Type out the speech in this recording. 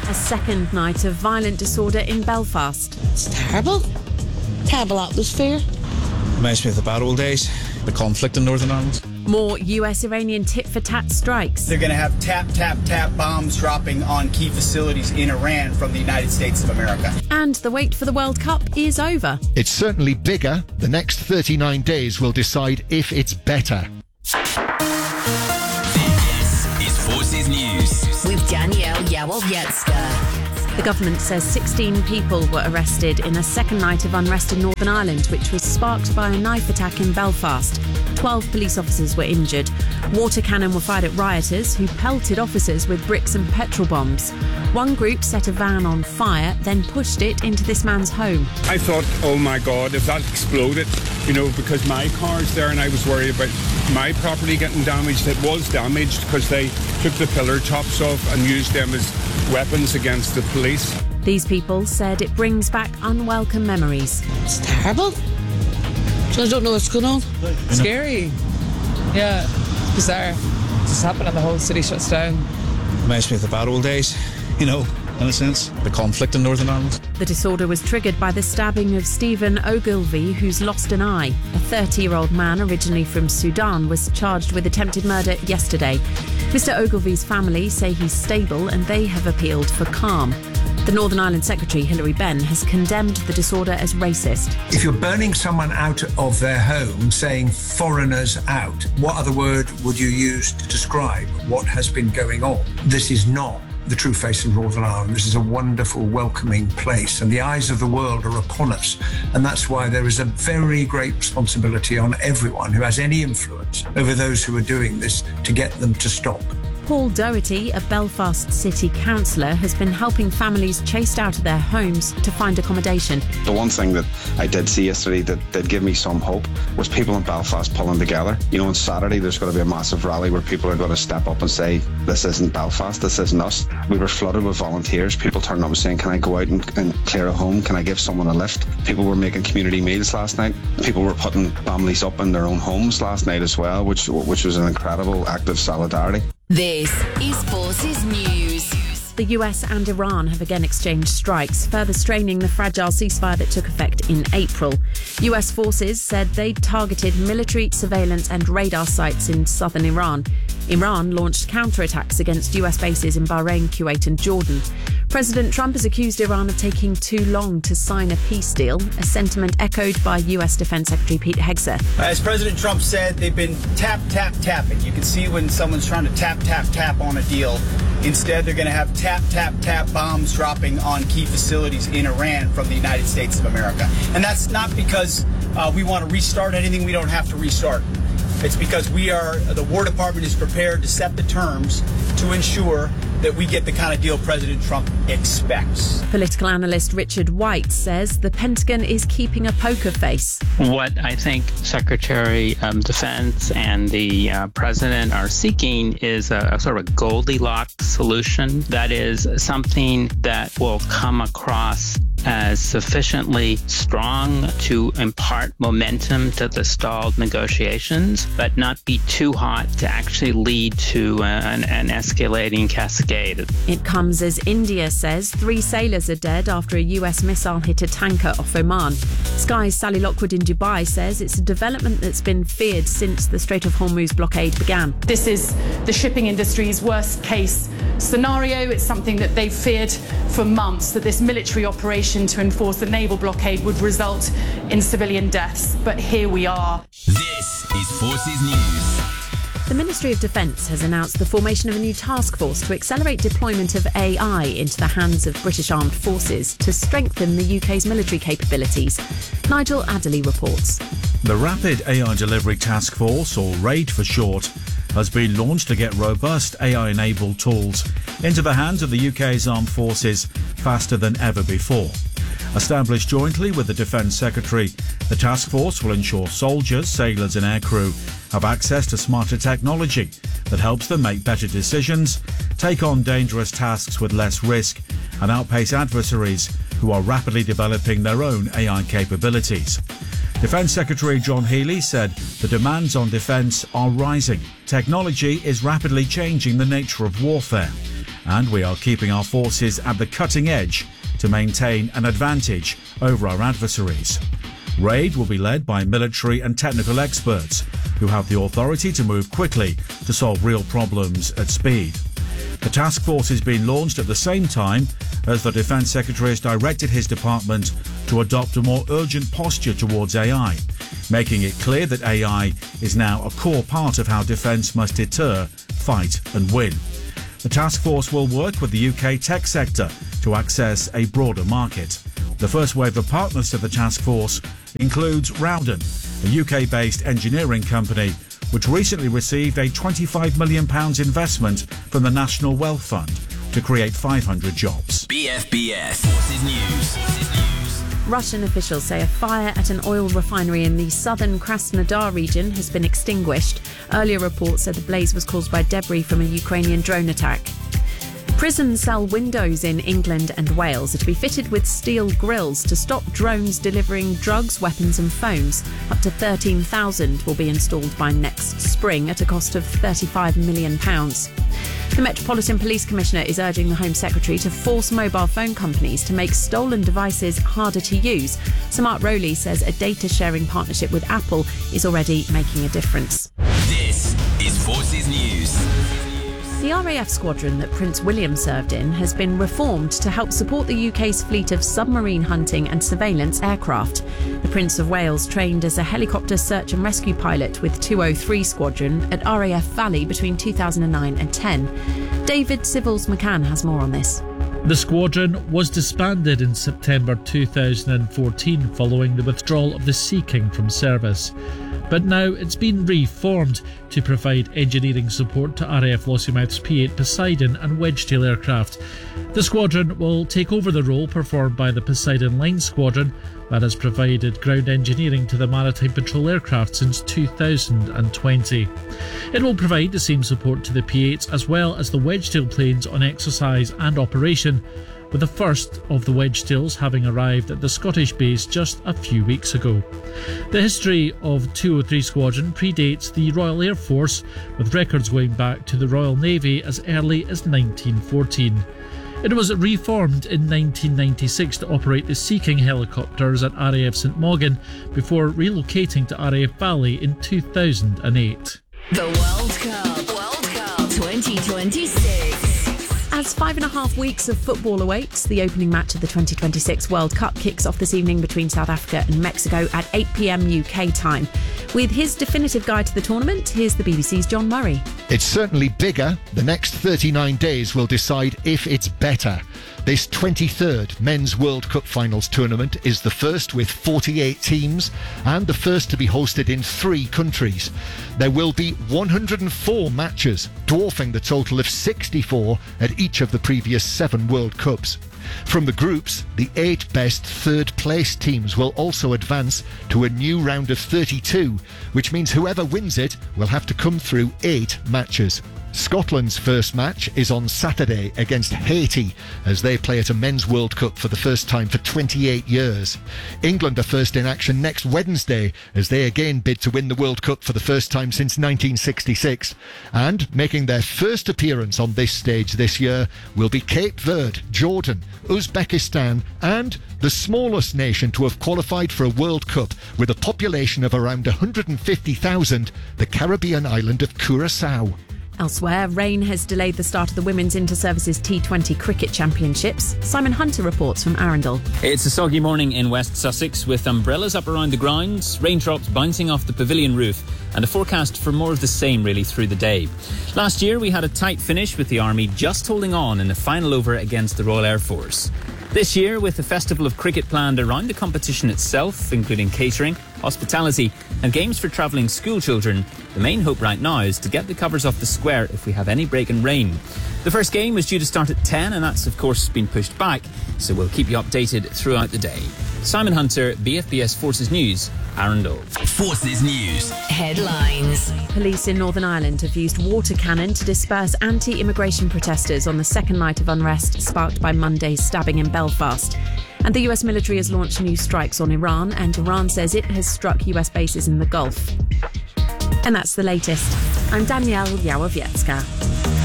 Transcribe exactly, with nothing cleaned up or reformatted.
A second night of violent disorder in Belfast. It's terrible. Terrible atmosphere. Reminds me of the bad old days, the conflict in Northern Ireland. More U S-Iranian tit-for-tat strikes. They're going to have tap, tap, tap bombs dropping on key facilities in Iran from the United States of America. And the wait for the World Cup is over. It's certainly bigger. The next thirty-nine days will decide if it's better. This is Forces News with Danielle Yawowiecka. The government says sixteen people were arrested in a second night of unrest in Northern Ireland, which was sparked by a knife attack in Belfast. twelve police officers were injured. Water cannon were fired at rioters who pelted officers with bricks and petrol bombs. One group set a van on fire, then pushed it into this man's home. I thought, oh my God, if that exploded, you know, because my car's there and I was worried about my property getting damaged. It was damaged because they took the pillar tops off and used them as weapons against the police. These people said it brings back unwelcome memories. It's terrible. I don't know what's going on. Scary. Yeah, bizarre. It's happened and the whole city shuts down. Reminds me of the bad old days, you know, in a sense, the conflict in Northern Ireland. The disorder was triggered by the stabbing of Stephen Ogilvie, who's lost an eye. A thirty-year-old man originally from Sudan was charged with attempted murder yesterday. Mister Ogilvie's family say he's stable and they have appealed for calm. The Northern Ireland Secretary, Hilary Benn, has condemned the disorder as racist. If you're burning someone out of their home, saying foreigners out, what other word would you use to describe what has been going on? This is not the true face of Northern Ireland. This is a wonderful, welcoming place, and the eyes of the world are upon us. And that's why there is a very great responsibility on everyone who has any influence over those who are doing this to get them to stop. Paul Doherty, a Belfast city councillor, has been helping families chased out of their homes to find accommodation. The one thing that I did see yesterday that did give me some hope was people in Belfast pulling together. You know, on Saturday there's going to be a massive rally where people are going to step up and say, this isn't Belfast, this isn't us. We were flooded with volunteers. People turning up and saying, can I go out and, and clear a home? Can I give someone a lift? People were making community meals last night. People were putting families up in their own homes last night as well, which which was an incredible act of solidarity. This is Forces News. The U S and Iran have again exchanged strikes, further straining the fragile ceasefire that took effect in April. U S forces said they'd targeted military, surveillance and radar sites in southern Iran. Iran launched counterattacks against U S bases in Bahrain, Kuwait and Jordan. President Trump has accused Iran of taking too long to sign a peace deal, a sentiment echoed by U S Defense Secretary Pete Hegseth. As President Trump said, they've been tap, tap, tapping. You can see when someone's trying to tap, tap, tap on a deal. Instead, they're going to have tap, tap, tap bombs dropping on key facilities in Iran from the United States of America. And that's not because uh, we want to restart anything we don't have to restart. It's because we are, the War Department is prepared to set the terms to ensure that we get the kind of deal President Trump expects. Political analyst Richard White says the Pentagon is keeping a poker face. What I think Secretary of Defense and the uh, President are seeking is a, a sort of a Goldilocks solution. That is something that will come across as sufficiently strong to impart momentum to the stalled negotiations, but not be too hot to actually lead to an, an escalating cascade. It comes as India says three sailors are dead after a U S missile hit a tanker off Oman. Sky's Sally Lockwood in Dubai says it's a development that's been feared since the Strait of Hormuz blockade began. This is the shipping industry's worst case scenario. It's something that they've feared for months, that this military operation to enforce the naval blockade would result in civilian deaths. But here we are. This is Forces News. The Ministry of Defence has announced the formation of a new task force to accelerate deployment of A I into the hands of British armed forces to strengthen the U K's military capabilities. Nigel Adderley reports. The Rapid A I Delivery Task Force, or RAID for short, has been launched to get robust A I-enabled tools into the hands of the U K's armed forces faster than ever before. Established jointly with the Defence Secretary, the task force will ensure soldiers, sailors and aircrew have access to smarter technology that helps them make better decisions, take on dangerous tasks with less risk and outpace adversaries who are rapidly developing their own A I capabilities. Defence Secretary John Healey said the demands on defence are rising. Technology is rapidly changing the nature of warfare, and we are keeping our forces at the cutting edge to maintain an advantage over our adversaries. RAID will be led by military and technical experts who have the authority to move quickly to solve real problems at speed. The task force is being launched at the same time as the Defence Secretary has directed his department to adopt a more urgent posture towards A I, making it clear that A I is now a core part of how defence must deter, fight and win. The task force will work with the U K tech sector to access a broader market. The first wave of partners to the task force includes Rowden, a U K-based engineering company which recently received a twenty-five million pounds investment from the National Wealth Fund to create five hundred jobs. B F B S Forces News. Russian officials say a fire at an oil refinery in the southern Krasnodar region has been extinguished. Earlier reports said the blaze was caused by debris from a Ukrainian drone attack. Prison cell windows in England and Wales are to be fitted with steel grills to stop drones delivering drugs, weapons and phones. Up to thirteen thousand will be installed by next spring at a cost of thirty-five million pounds. The Metropolitan Police Commissioner is urging the Home Secretary to force mobile phone companies to make stolen devices harder to use. Sir Mark Rowley says a data-sharing partnership with Apple is already making a difference. This is Forces News. The R A F squadron that Prince William served in has been reformed to help support the U K's fleet of submarine hunting and surveillance aircraft. The Prince of Wales trained as a helicopter search and rescue pilot with two oh three Squadron at R A F Valley between two thousand nine and ten. David Civils McCann has more on this. The squadron was disbanded in September two thousand fourteen following the withdrawal of the Sea King from service. But now it's been reformed to provide engineering support to R A F Lossiemouth's P eight Poseidon and Wedgetail aircraft. The squadron will take over the role performed by the Poseidon Line Squadron that has provided ground engineering to the Maritime Patrol aircraft since two thousand twenty. It will provide the same support to the P eights as well as the Wedgetail planes on exercise and operation, with the first of the Wedgetails having arrived at the Scottish base just a few weeks ago. The history of two oh three Squadron predates the Royal Air Force, with records going back to the Royal Navy as early as nineteen fourteen. It was reformed in nineteen ninety-six to operate the Sea King helicopters at R A F St Mogin before relocating to R A F Valley in two thousand eight. The World Cup, World Cup twenty twenty-six. As five and a half weeks of football awaits, the opening match of the twenty twenty-six World Cup kicks off this evening between South Africa and Mexico at eight p.m. U K time. With his definitive guide to the tournament, here's the B B C's John Murray. It's certainly bigger. The next thirty-nine days will decide if it's better. This twenty-third Men's World Cup Finals tournament is the first with forty-eight teams and the first to be hosted in three countries. There will be one hundred four matches, dwarfing the total of sixty-four at each of the previous seven World Cups. From the groups, the eight best third-place teams will also advance to a new round of thirty-two, which means whoever wins it will have to come through eight matches. Scotland's first match is on Saturday against Haiti as they play at a Men's World Cup for the first time for twenty-eight years. England are first in action next Wednesday as they again bid to win the World Cup for the first time since nineteen sixty-six. And making their first appearance on this stage this year will be Cape Verde, Jordan, Uzbekistan and the smallest nation to have qualified for a World Cup with a population of around one hundred fifty thousand, the Caribbean island of Curaçao. Elsewhere, rain has delayed the start of the Women's Inter-Services T twenty Cricket Championships. Simon Hunter reports from Arundel. It's a soggy morning in West Sussex with umbrellas up around the grounds, raindrops bouncing off the pavilion roof and a forecast for more of the same really through the day. Last year we had a tight finish with the Army just holding on in the final over against the Royal Air Force. This year, with a festival of cricket planned around the competition itself, including catering, hospitality and games for travelling school children, the main hope right now is to get the covers off the square if we have any break in rain. The first game was due to start at ten and that's of course been pushed back, so we'll keep you updated throughout the day. Simon Hunter, B F B S Forces News, Arundel. Forces News. Headlines. Police in Northern Ireland have used water cannon to disperse anti-immigration protesters on the second night of unrest sparked by Monday's stabbing in Belfast. And the U S military has launched new strikes on Iran, and Iran says it has struck U S bases in the Gulf. And that's the latest. I'm Danielle Yawowiecka.